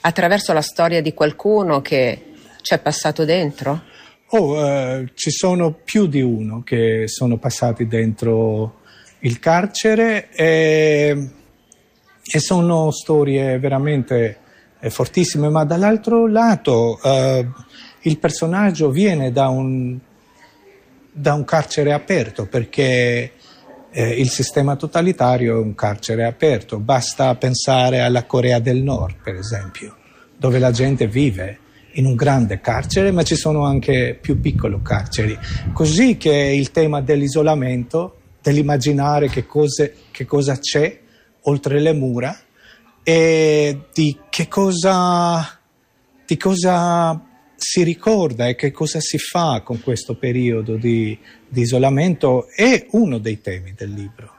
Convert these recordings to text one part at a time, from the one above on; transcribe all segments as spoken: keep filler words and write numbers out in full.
attraverso la storia di qualcuno che ci è passato dentro? Oh, eh, ci sono più di uno che sono passati dentro il carcere e, e sono storie veramente eh, fortissime, ma dall'altro lato eh, il personaggio viene da un, da un carcere aperto, perché eh, il sistema totalitario è un carcere aperto. Basta pensare alla Corea del Nord, per esempio, dove la gente vive in un grande carcere, ma ci sono anche più piccoli carceri. Così che il tema dell'isolamento, dell'immaginare che, cose, che cosa c'è oltre le mura e di che cosa, di cosa si ricorda e che cosa si fa con questo periodo di, di isolamento è uno dei temi del libro.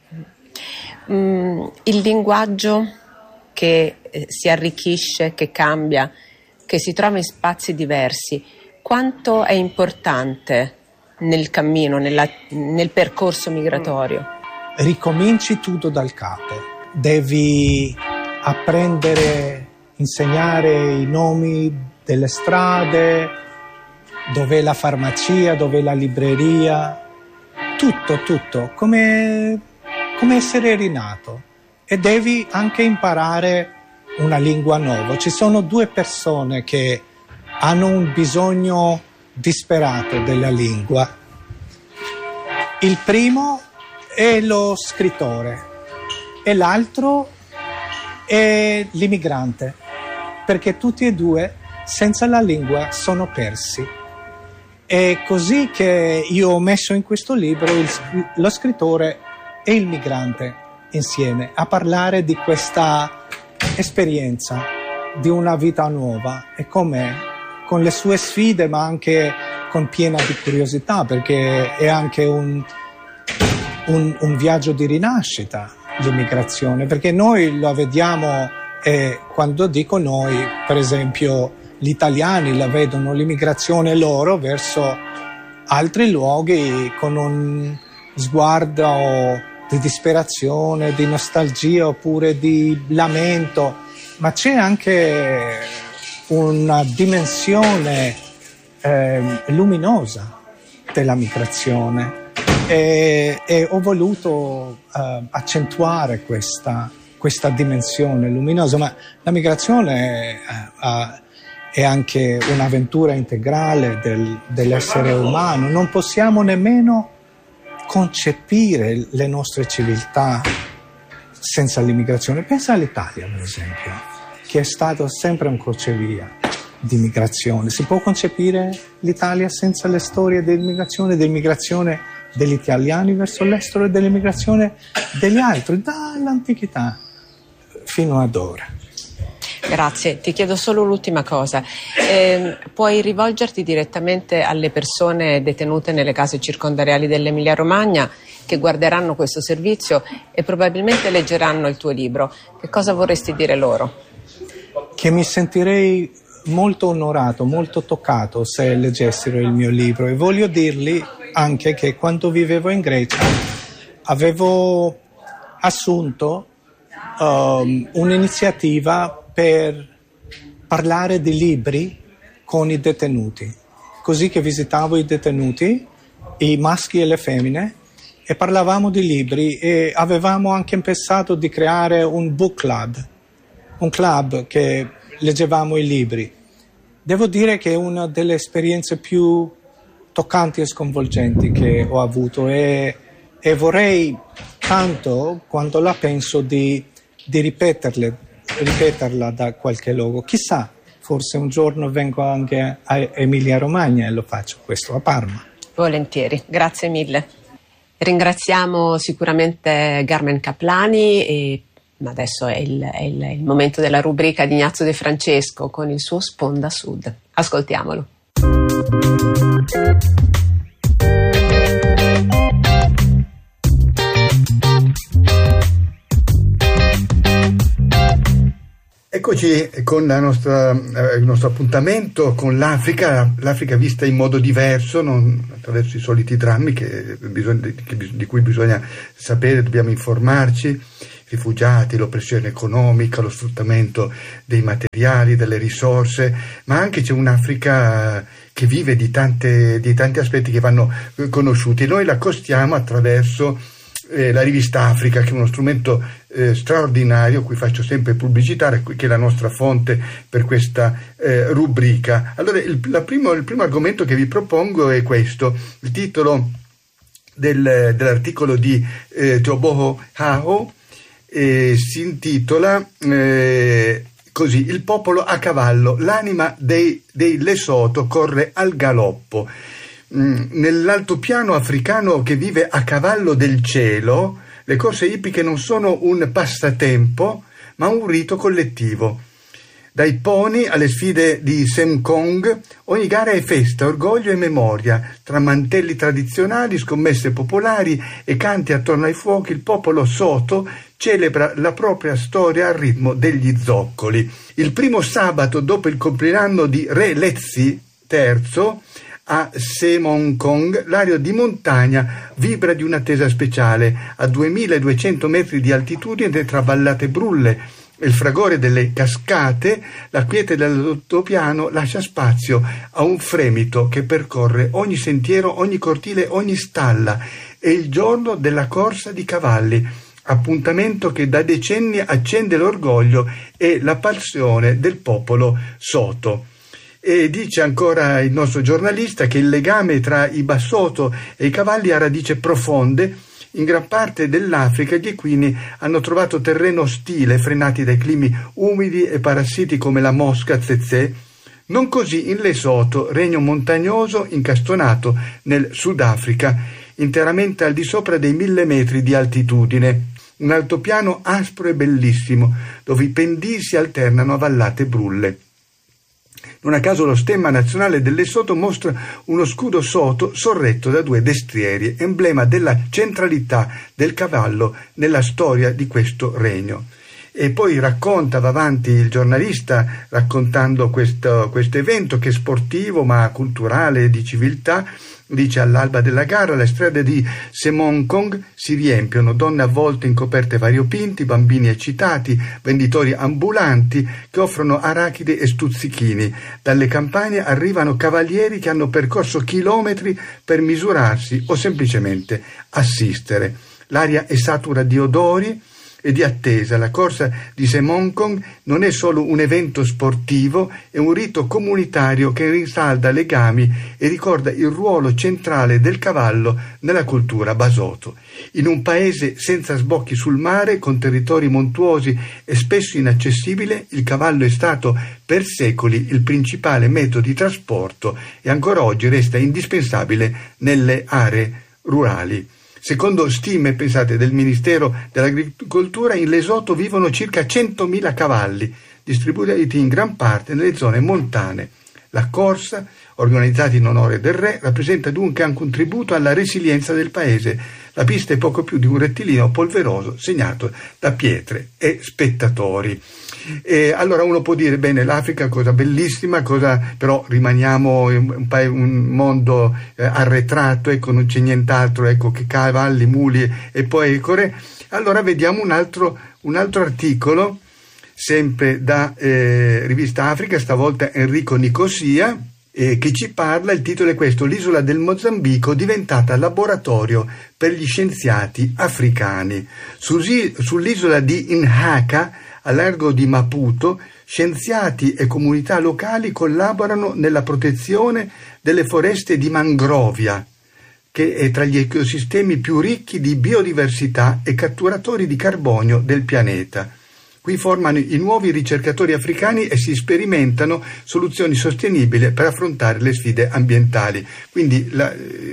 Mm, il linguaggio che eh, si arricchisce, che cambia, che si trova in spazi diversi, quanto è importante nel cammino, nella, nel percorso migratorio? Ricominci tutto dal capo, devi apprendere, insegnare i nomi delle strade, dov'è la farmacia, dov'è la libreria, tutto, tutto, come, come essere rinato. E devi anche imparare una lingua nuova. Ci sono due persone che hanno un bisogno disperato della lingua. Il primo è lo scrittore e l'altro è l'immigrante, perché tutti e due senza la lingua sono persi. È così che io ho messo in questo libro il, lo scrittore e il migrante insieme a parlare di questa esperienza di una vita nuova e com'è, con le sue sfide ma anche con piena di curiosità, perché è anche un, un, un viaggio di rinascita l'immigrazione, perché noi la vediamo e quando dico noi, per esempio gli italiani la vedono l'immigrazione loro verso altri luoghi con un sguardo di disperazione, di nostalgia oppure di lamento, ma c'è anche una dimensione eh, luminosa della migrazione e, e ho voluto eh, accentuare questa, questa dimensione luminosa, ma la migrazione eh, è anche un'avventura integrale del, dell'essere umano. Non possiamo nemmeno concepire le nostre civiltà senza l'immigrazione. Pensa all'Italia, per esempio, che è stato sempre un crocevia di migrazione. Si può concepire l'Italia senza le storie dell'immigrazione, dell'immigrazione degli italiani verso l'estero e dell'immigrazione degli altri, dall'antichità fino ad ora. Grazie, ti chiedo solo l'ultima cosa. Eh, puoi rivolgerti direttamente alle persone detenute nelle case circondariali dell'Emilia Romagna che guarderanno questo servizio e probabilmente leggeranno il tuo libro. Che cosa vorresti dire loro? Che mi sentirei molto onorato, molto toccato se leggessero il mio libro, e voglio dirgli anche che quando vivevo in Grecia avevo assunto um, un'iniziativa per parlare di libri con i detenuti, così che visitavo i detenuti, i maschi e le femmine, e parlavamo di libri e avevamo anche pensato di creare un book club, un club che leggevamo i libri. Devo dire che è una delle esperienze più toccanti e sconvolgenti che ho avuto e, e vorrei tanto, quando la penso, di, di ripeterle ripeterla da qualche luogo. Chissà, forse un giorno vengo anche a Emilia Romagna e lo faccio questo a Parma. Volentieri, grazie mille. Ringraziamo sicuramente Carmen Caplani e adesso è il, è il, è il momento della rubrica di Ignazio De Francesco con il suo Sponda Sud. Ascoltiamolo. Ecco Eccoci con la nostra, eh, il nostro appuntamento con l'Africa, l'Africa vista in modo diverso, non attraverso i soliti drammi che bisogna, che, di cui bisogna sapere, dobbiamo informarci, rifugiati, l'oppressione economica, lo sfruttamento dei materiali, delle risorse, ma anche c'è un'Africa che vive di, tante, di tanti aspetti che vanno conosciuti. Noi la accostiamo attraverso eh, la rivista Africa, che è uno strumento eh, straordinario, cui faccio sempre pubblicità, che è la nostra fonte per questa eh, rubrica. Allora, il, la primo, il primo argomento che vi propongo è questo. Il titolo del, dell'articolo di eh, Teoboho Hao eh, si intitola eh, così: il popolo a cavallo, l'anima dei, dei Lesotho corre al galoppo. Mm, nell'altopiano africano che vive a cavallo del cielo, le corse ippiche non sono un passatempo, ma un rito collettivo. Dai pony alle sfide di Semkong, ogni gara è festa, orgoglio e memoria. Tra mantelli tradizionali, scommesse popolari e canti attorno ai fuochi, il popolo Soto celebra la propria storia al ritmo degli zoccoli. Il primo sabato dopo il compleanno di Re Letsi terzo, a Semonkong, l'area di montagna vibra di un'attesa speciale. A duemiladuecento metri di altitudine, tra vallate brulle e il fragore delle cascate, la quiete dell'altopiano lascia spazio a un fremito che percorre ogni sentiero, ogni cortile, ogni stalla. È il giorno della corsa di cavalli, appuntamento che da decenni accende l'orgoglio e la passione del popolo Soto. E dice ancora il nostro giornalista che il legame tra i Basotho e i cavalli ha radici profonde. In gran parte dell'Africa gli equini hanno trovato terreno ostile, frenati dai climi umidi e parassiti come la mosca tsetse. Non così in Lesotho, regno montagnoso incastonato nel Sudafrica, interamente al di sopra dei mille metri di altitudine. Un altopiano aspro e bellissimo, dove i pendii si alternano a vallate brulle. Non a caso lo stemma nazionale del Lesotho mostra uno scudo soto sorretto da due destrieri, emblema della centralità del cavallo nella storia di questo regno. E poi racconta, va avanti il giornalista raccontando questo, questo evento che è sportivo ma culturale e di civiltà. Dice: all'alba della gara le strade di Semonkong si riempiono, donne avvolte in coperte variopinti, bambini eccitati, venditori ambulanti che offrono arachidi e stuzzichini. Dalle campagne arrivano cavalieri che hanno percorso chilometri per misurarsi o semplicemente assistere. L'aria è satura di odori e di attesa. La corsa di Semonkong non è solo un evento sportivo, è un rito comunitario che rinsalda legami e ricorda il ruolo centrale del cavallo nella cultura Basotho. In un paese senza sbocchi sul mare, con territori montuosi e spesso inaccessibili, il cavallo è stato per secoli il principale mezzo di trasporto e ancora oggi resta indispensabile nelle aree rurali. Secondo stime, pensate, del Ministero dell'Agricoltura, in Lesotho vivono circa centomila cavalli, distribuiti in gran parte nelle zone montane. La corsa, organizzata in onore del re, rappresenta dunque anche un tributo alla resilienza del paese. La pista è poco più di un rettilineo polveroso segnato da pietre e spettatori. E allora uno può dire: bene, l'Africa è cosa bellissima, cosa, però rimaniamo in un, pa- un mondo eh, arretrato, ecco, non c'è nient'altro, ecco, che cavalli, muli e poi pecore. Allora vediamo un altro, un altro articolo, sempre da eh, rivista Africa, stavolta Enrico Nicosia, eh, che ci parla. Il titolo è questo: l'isola del Mozambico diventata laboratorio per gli scienziati africani. Su, sull'isola di Nhaka, a largo di Maputo, scienziati e comunità locali collaborano nella protezione delle foreste di mangrovia, che è tra gli ecosistemi più ricchi di biodiversità e catturatori di carbonio del pianeta. Qui formano i nuovi ricercatori africani e si sperimentano soluzioni sostenibili per affrontare le sfide ambientali. Quindi, la,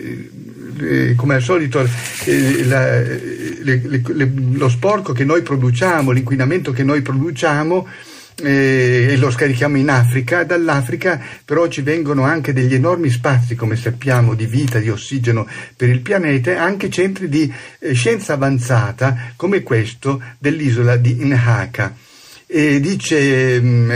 eh, come al solito, eh, la, le, le, le, lo sporco che noi produciamo, l'inquinamento che noi produciamo, eh, e lo scarichiamo in Africa. Dall'Africa però ci vengono anche degli enormi spazi, come sappiamo, di vita, di ossigeno per il pianeta, e anche centri di eh, scienza avanzata come questo dell'isola di Nhaka. E dice mh,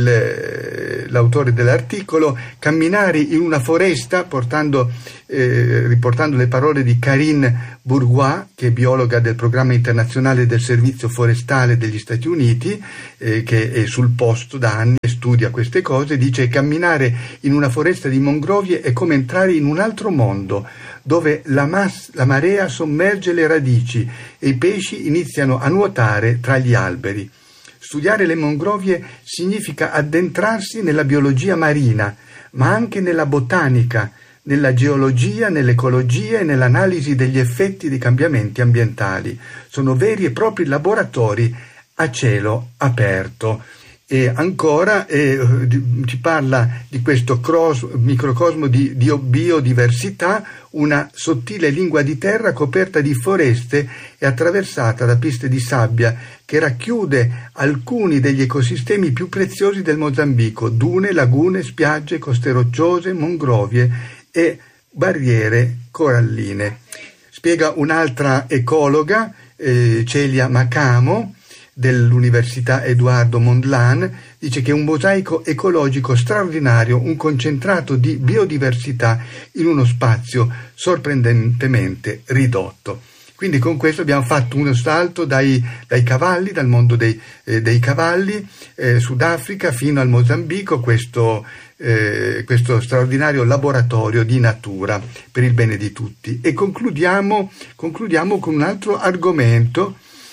il, l'autore dell'articolo: camminare in una foresta, portando, eh, riportando le parole di Karine Bourgois, che è biologa del programma internazionale del Servizio Forestale degli Stati Uniti, eh, che è sul posto da anni e studia queste cose, dice: camminare in una foresta di mangrovie è come entrare in un altro mondo, dove la, mas- la marea sommerge le radici e i pesci iniziano a nuotare tra gli alberi. Studiare le mangrovie significa addentrarsi nella biologia marina, ma anche nella botanica, nella geologia, nell'ecologia e nell'analisi degli effetti dei cambiamenti ambientali. Sono veri e propri laboratori a cielo aperto. E ancora eh, ci parla di questo cross, microcosmo di, di biodiversità, una sottile lingua di terra coperta di foreste e attraversata da piste di sabbia che racchiude alcuni degli ecosistemi più preziosi del Mozambico: dune, lagune, spiagge, coste rocciose, mangrovie e barriere coralline. Spiega un'altra ecologa, eh, Celia Macamo, dell'Università Eduardo Mondlane, dice che è un mosaico ecologico straordinario, un concentrato di biodiversità in uno spazio sorprendentemente ridotto. Quindi con questo abbiamo fatto uno salto dai, dai cavalli, dal mondo dei, eh, dei cavalli, eh, Sudafrica fino al Mozambico, questo, eh, questo straordinario laboratorio di natura per il bene di tutti. E concludiamo, concludiamo con un altro argomento.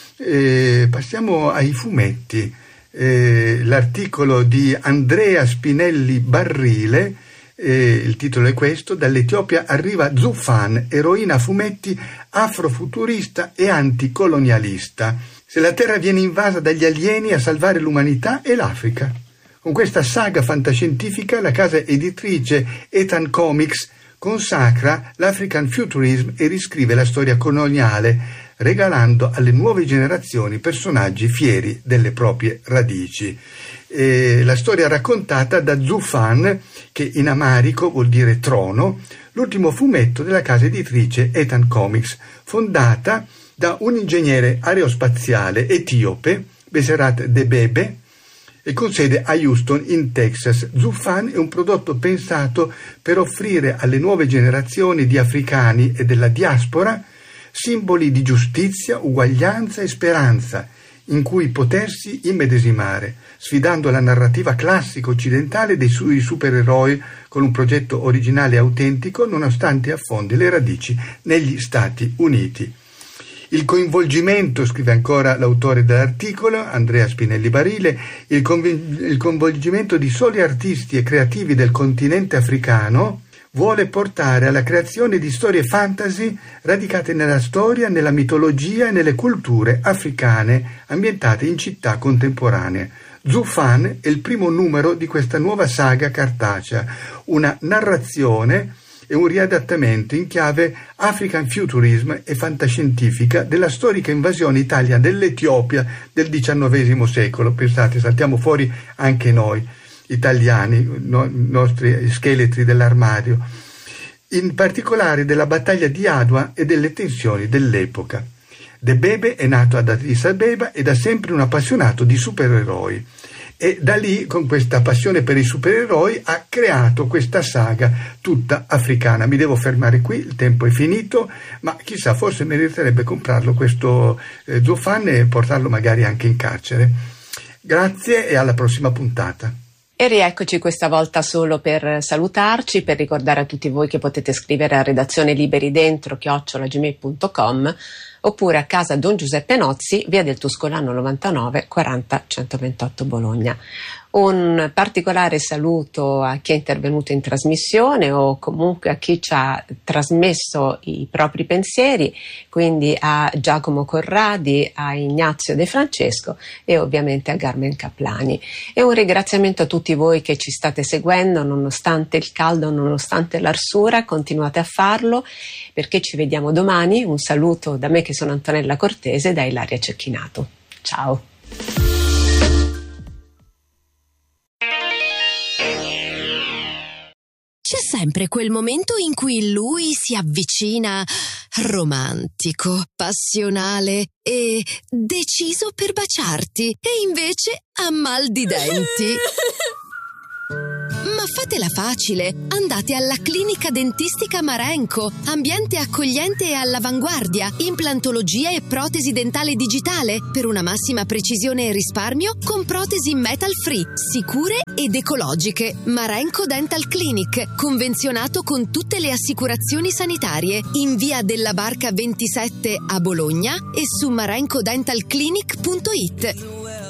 Eh, passiamo ai fumetti. Eh, l'articolo di Andrea Spinelli Barrile, eh, il titolo è questo: dall'Etiopia arriva Zufan, eroina a fumetti afrofuturista e anticolonialista. Se la Terra viene invasa dagli alieni, a salvare l'umanità è l'Africa. Con questa saga fantascientifica la casa editrice Ethan Comics consacra l'African Futurism e riscrive la storia coloniale, regalando alle nuove generazioni personaggi fieri delle proprie radici. E la storia raccontata da Zufan, che in amarico vuol dire trono, l'ultimo fumetto della casa editrice Ethan Comics, fondata da un ingegnere aerospaziale etiope, Beserat Debebe, e con sede a Houston in Texas. Zufan è un prodotto pensato per offrire alle nuove generazioni di africani e della diaspora simboli di giustizia, uguaglianza e speranza in cui potersi immedesimare, sfidando la narrativa classica occidentale dei suoi supereroi con un progetto originale e autentico, nonostante affondi le radici negli Stati Uniti. Il coinvolgimento, scrive ancora l'autore dell'articolo, Andrea Spinelli Barile, il, conv- il coinvolgimento di soli artisti e creativi del continente africano vuole portare alla creazione di storie fantasy radicate nella storia, nella mitologia e nelle culture africane ambientate in città contemporanee. Zufan è il primo numero di questa nuova saga cartacea, una narrazione e un riadattamento in chiave African Futurism e fantascientifica della storica invasione italiana dell'Etiopia del diciannovesimo secolo. Pensate, saltiamo fuori anche noi italiani, no, nostri scheletri dell'armadio, in particolare della battaglia di Adwa e delle tensioni dell'epoca. Debebe è nato ad Addis Abeba e da sempre un appassionato di supereroi, e da lì, con questa passione per i supereroi, ha creato questa saga tutta africana. Mi devo fermare qui, il tempo è finito, ma chissà, forse meriterebbe comprarlo questo eh, Zufan e portarlo magari anche in carcere. Grazie e alla prossima puntata. E rieccoci questa volta solo per salutarci, per ricordare a tutti voi che potete scrivere a redazione liberidentro chiocciola gmail punto com oppure a casa Don Giuseppe Nozzi, via del Tuscolano novantanove, quaranta centoventotto Bologna. Un particolare saluto a chi è intervenuto in trasmissione o comunque a chi ci ha trasmesso i propri pensieri, quindi a Giacomo Corradi, a Ignazio De Francesco e ovviamente a Carmen Caplani. E un ringraziamento a tutti voi che ci state seguendo, nonostante il caldo, nonostante l'arsura, continuate a farlo, perché ci vediamo domani. Un saluto da me che sono Antonella Cortese e da Ilaria Cecchinato. Ciao. C'è sempre quel momento in cui lui si avvicina romantico, passionale e deciso per baciarti, e invece ha mal di denti. Ma fatela facile, andate alla clinica dentistica Marenco, ambiente accogliente e all'avanguardia, implantologia e protesi dentale digitale, per una massima precisione e risparmio con protesi metal free, sicure ed ecologiche. Marenco Dental Clinic, convenzionato con tutte le assicurazioni sanitarie, in via della Barca ventisette a Bologna e su marenco dental clinic punto it.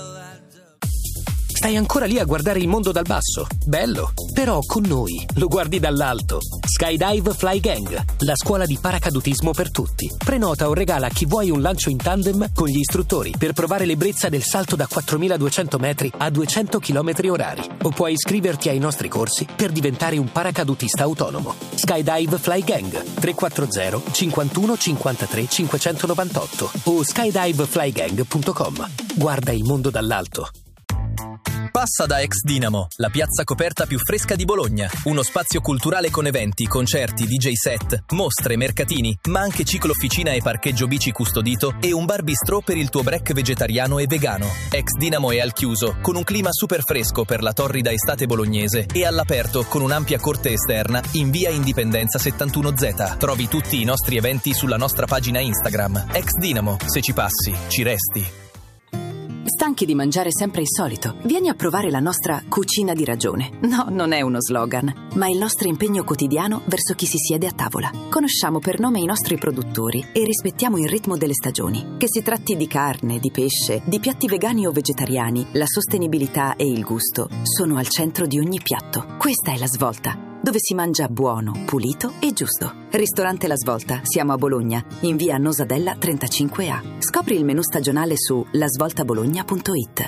Stai ancora lì a guardare il mondo dal basso? Bello! Però con noi lo guardi dall'alto. Skydive Fly Gang, la scuola di paracadutismo per tutti. Prenota o regala a chi vuoi un lancio in tandem con gli istruttori per provare l'ebbrezza del salto da quattromiladuecento metri a duecento chilometri orari. O puoi iscriverti ai nostri corsi per diventare un paracadutista autonomo. Skydive Fly Gang tre quattro zero cinquantuno cinquantatré cinquecentonovantotto o skydiveflygang punto com. Guarda il mondo dall'alto. Passa da Ex Dinamo, la piazza coperta più fresca di Bologna. Uno spazio culturale con eventi, concerti, D J set, mostre, mercatini, ma anche ciclo-officina e parcheggio bici custodito e un bar bistrò per il tuo break vegetariano e vegano. Ex Dinamo è al chiuso, con un clima super fresco per la torrida estate bolognese, e all'aperto con un'ampia corte esterna in via Indipendenza settantuno Z. Trovi tutti i nostri eventi sulla nostra pagina Instagram. Ex Dinamo, se ci passi, ci resti. Stanchi di mangiare sempre il solito? Vieni a provare la nostra cucina di ragione. No, non è uno slogan, ma il nostro impegno quotidiano verso chi si siede a tavola. Conosciamo per nome i nostri produttori e rispettiamo il ritmo delle stagioni. Che si tratti di carne, di pesce, di piatti vegani o vegetariani, la sostenibilità e il gusto sono al centro di ogni piatto. Questa è La Svolta, dove si mangia buono, pulito e giusto. Ristorante La Svolta, siamo a Bologna, in via Nosadella trentacinque A. Scopri il menù stagionale su la svolta bologna punto it.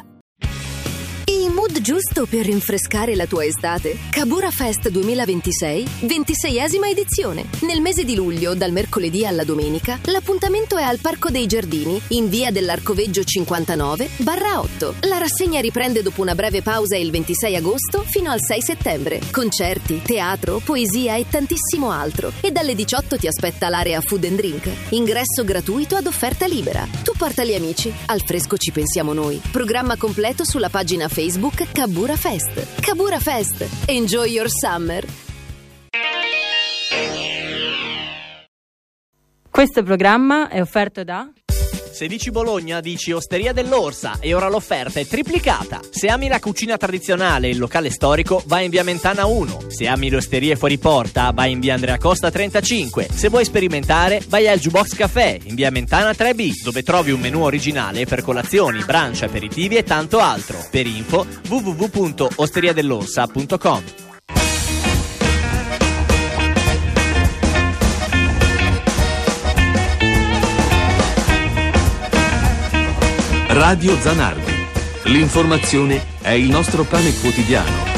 Il mood giusto per rinfrescare la tua estate? Kabura Fest duemilaventisei, ventiseiesima edizione. Nel mese di luglio, dal mercoledì alla domenica, l'appuntamento è al Parco dei Giardini, in via dell'Arcoveggio cinquantanove barra otto. La rassegna riprende dopo una breve pausa il ventisei agosto fino al sei settembre. Concerti, teatro, poesia e tantissimo altro. E dalle diciotto ti aspetta l'area Food and Drink. Ingresso gratuito ad offerta libera. Tu porta gli amici, al fresco ci pensiamo noi. Programma completo sulla pagina Facebook Kabura Fest. Kabura Fest. Enjoy your summer. Questo programma è offerto da... Se dici Bologna, dici Osteria dell'Orsa, e ora l'offerta è triplicata. Se ami la cucina tradizionale e il locale storico, vai in via Mentana uno. Se ami le osterie fuori porta, vai in via Andrea Costa trentacinque. Se vuoi sperimentare, vai al Jukebox Café in via Mentana tre B, dove trovi un menù originale per colazioni, brunch, aperitivi e tanto altro. Per info w w w punto osteria dell'orsa punto com. Radio Zanardi. L'informazione è il nostro pane quotidiano.